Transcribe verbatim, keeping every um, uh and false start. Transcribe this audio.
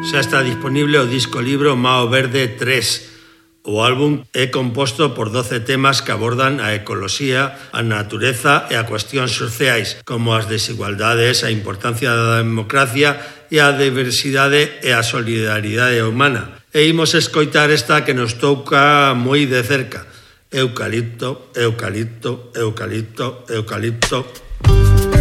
Xa está disponible o disco libro Mao Verde tres. O álbum é composto por doce temas que abordan a ecoloxía, a natureza e a cuestións sociais, como as desigualdades, a importancia da democracia e a diversidade e a solidaridade humana. E imos escoitar esta que nos touca moi de cerca. Eucalipto, eucalipto, eucalipto, eucalipto...